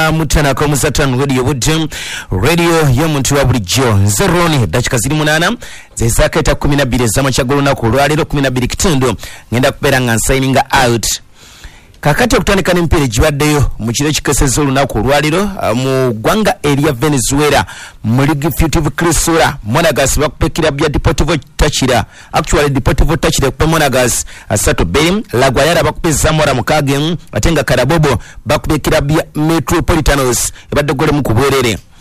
mutana ko musatan radio budum radio y'omuntu wa bulijjo nzeroni dakika ziri 8 zesaketa 12 z'amachagolo na ku lwalero 12 kitundu ngenda kupera nga signinga out kakati okutandika n'empira gibaddeyo mu kiro kikeseza olunaku olwaliro mu ggwanga erya Venezuela mu Ligue Futive Crisura Monagas bakupekera bya Deportivo Táchira actually Deportivo Táchira kupe Monagas asato Bem La Guayara bakupe Zamora mukage atenga Carabobo bakupekera bya Metropolitanos ebadde gole mu kubwerere